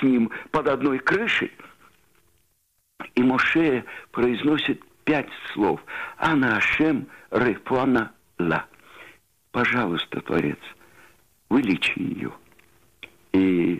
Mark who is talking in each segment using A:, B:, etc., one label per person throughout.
A: ним под одной крышей. И Моше произносит 5 слов. «Ана Ашем рефуана ла». Пожалуйста, Творец, вылечи ее. И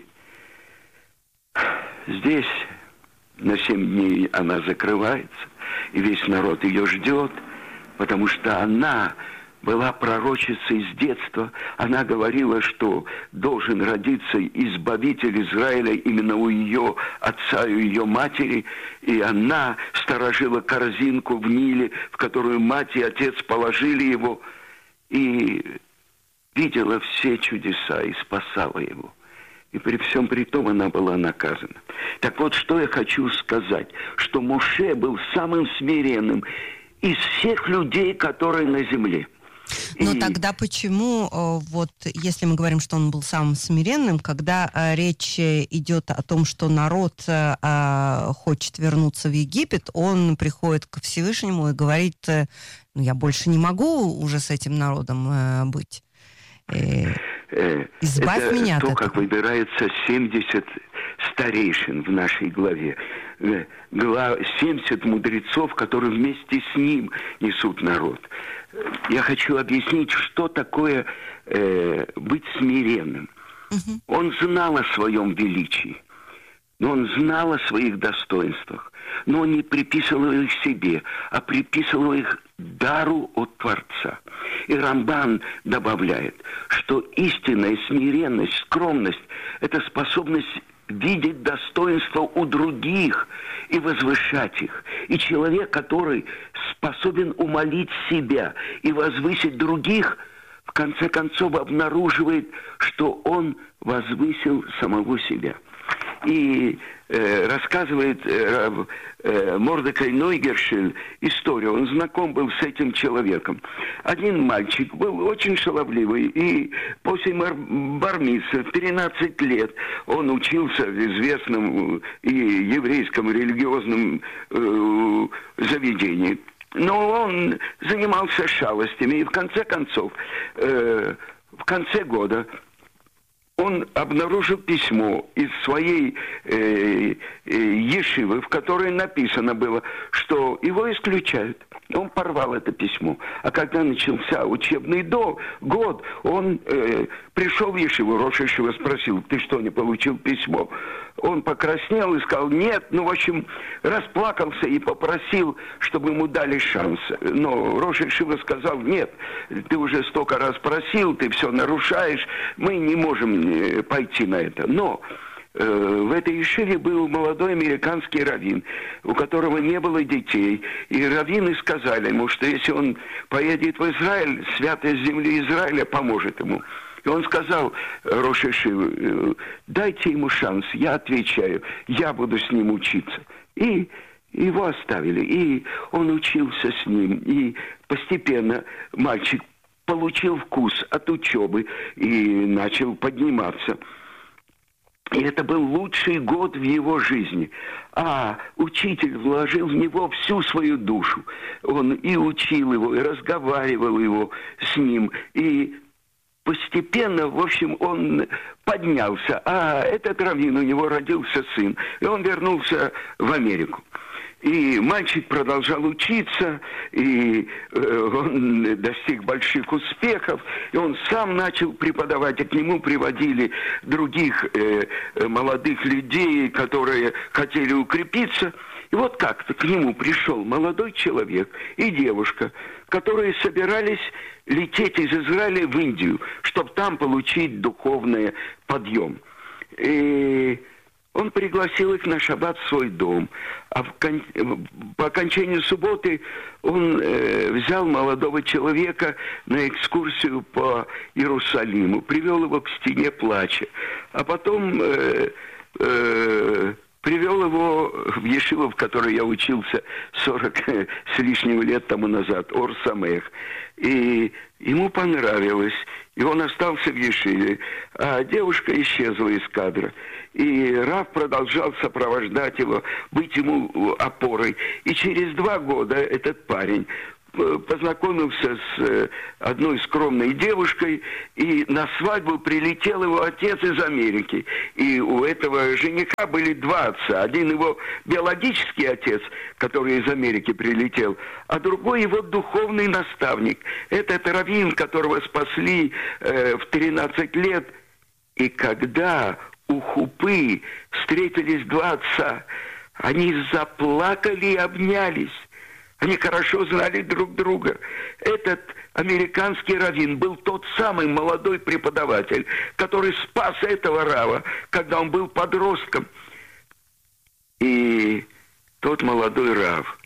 A: здесь на 7 дней она закрывается, и весь народ ее ждет, потому что она была пророчицей с детства. Она говорила, что должен родиться избавитель Израиля именно у ее отца и у ее матери. И она сторожила корзинку в Ниле, в которую мать и отец положили его, и видела все чудеса и спасала его. И при всем при том она была наказана. Так вот, что я хочу сказать, что Моше был самым смиренным из всех людей, которые на земле.
B: Но тогда почему, вот если мы говорим, что он был самым смиренным, когда речь идет о том, что народ хочет вернуться в Египет, он приходит к Всевышнему и говорит: ну, я больше не могу уже с этим народом быть. Избавь меня от этого.
A: То, как выбирается 70 старейшин в нашей главе. 70 мудрецов, которые вместе с ним несут народ. Я хочу объяснить, что такое быть смиренным. Он знал о своем величии, но он знал о своих достоинствах, но он не приписывал их себе, а приписывал их дару от Творца. И Рамбан добавляет, что истинная смиренность, скромность – это способность видеть достоинство у других и возвышать их. И человек, который способен умолить себя и возвысить других, в конце концов обнаруживает, что он возвысил самого себя. И рассказывает Мордекай Нойгершель историю. Он знаком был с этим человеком. Один мальчик был очень шаловливый, и после бар-мицвы в 13 лет он учился в известном и еврейском религиозном заведении. Но он занимался шалостями, и в конце концов, в конце года, он обнаружил письмо из своей ешивы, в которой написано было, что его исключают. Он порвал это письмо. А когда начался учебный год, он пришел в ешиву. Рош ешива спросил: ты что, не получил письмо? Он покраснел и сказал: нет. Ну, в общем, расплакался и попросил, чтобы ему дали шанс. Но Рош ешива сказал: нет, ты уже столько раз просил, ты все нарушаешь, мы не можем пойти на это. Но в этой ешиве был молодой американский раввин, у которого не было детей. И раввины сказали ему, что если он поедет в Израиль, святость земли Израиля поможет ему. И он сказал Рош ешиве: дайте ему шанс, я отвечаю, я буду с ним учиться. И его оставили, и он учился с ним. И постепенно мальчик получил вкус от учебы и начал подниматься. И это был лучший год в его жизни. А учитель вложил в него всю свою душу. Он и учил его, и разговаривал его с ним. И постепенно, в общем, он поднялся. А этот раввин, у него родился сын. И он вернулся в Америку. И мальчик продолжал учиться, и он достиг больших успехов, и он сам начал преподавать, и к нему приводили других молодых людей, которые хотели укрепиться. И вот как-то к нему пришел молодой человек и девушка, которые собирались лететь из Израиля в Индию, чтобы там получить духовный подъем. И он пригласил их на шаббат в свой дом. А по окончанию субботы он взял молодого человека на экскурсию по Иерусалиму, привел его к стене плача. А потом привел его в ешиву, в которой я учился 40 с лишним лет тому назад, Ор Самех. И ему понравилось. И он остался в ешиве, а девушка исчезла из кадра. И рав продолжал сопровождать его, быть ему опорой. И через 2 года этот парень познакомился с одной скромной девушкой, и на свадьбу прилетел его отец из Америки. И у этого жениха были два отца. Один его биологический отец, который из Америки прилетел, а другой его духовный наставник. Этот раввин, которого спасли в 13 лет. И когда у хупы встретились два отца, они заплакали и обнялись. Они хорошо знали друг друга. Этот американский раввин был тот самый молодой преподаватель, который спас этого рава, когда он был подростком. И тот молодой рав,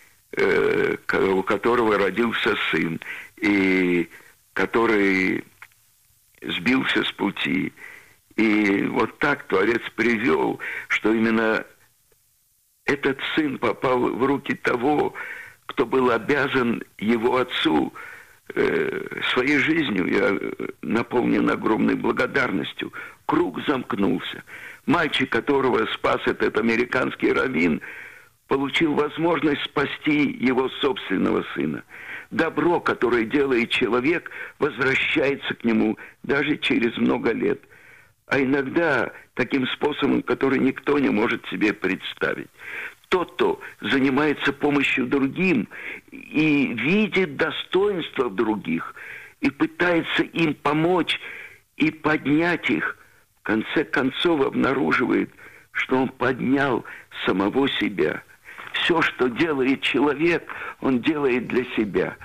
A: у которого родился сын, и который сбился с пути. И вот так Творец привел, что именно этот сын попал в руки того, кто был обязан его отцу своей жизнью. Я наполнен огромной благодарностью. Круг замкнулся. Мальчик, которого спас этот американский раввин, получил возможность спасти его собственного сына. Добро, которое делает человек, возвращается к нему даже через много лет. А иногда таким способом, который никто не может себе представить. Тот, кто занимается помощью другим и видит достоинство в других, и пытается им помочь и поднять их, в конце концов обнаруживает, что он поднял самого себя. Все, что делает человек, он делает для себя.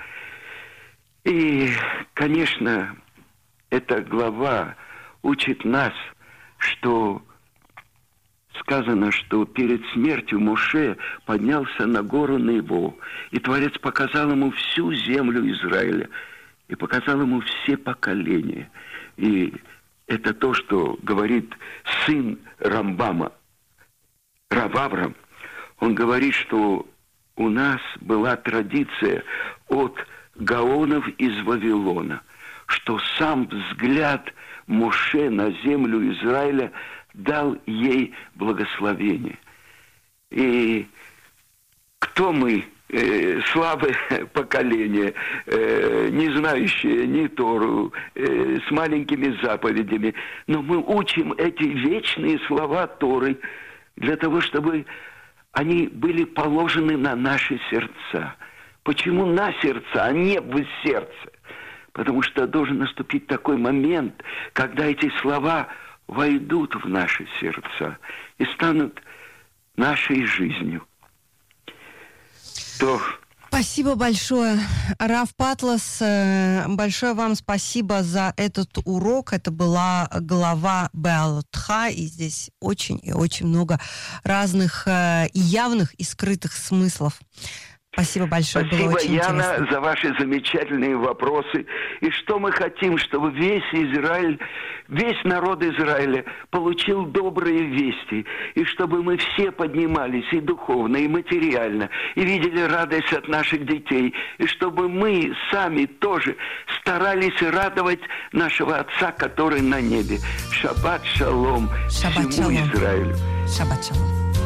A: И, конечно, эта глава учит нас, что сказано, что перед смертью Моше поднялся на гору Нево, и Творец показал ему всю землю Израиля, и показал ему все поколения. И это то, что говорит сын Рамбама, Рав Авраам. Он говорит, что у нас была традиция от гаонов из Вавилона, что сам взгляд Моше на землю Израиля дал ей благословение. И кто мы, слабое поколение, не знающее ни Тору, с маленькими заповедями, но мы учим эти вечные слова Торы для того, чтобы они были положены на наши сердца. Почему на сердца, а не в сердце? Потому что должен наступить такой момент, когда эти слова войдут в наши сердца и станут нашей жизнью.
B: Спасибо большое, Рав Патлас. Большое вам спасибо за этот урок. Это была глава Беалотха, и здесь очень и очень много разных и явных, и скрытых смыслов. Спасибо большое.
A: Спасибо, Яна, за ваши замечательные вопросы. И что мы хотим, чтобы весь Израиль, весь народ Израиля получил добрые вести. И чтобы мы все поднимались и духовно, и материально, и видели радость от наших детей. И чтобы мы сами тоже старались радовать нашего Отца, который на небе. Шаббат шалом всему Израилю.
B: Шаббат шалом.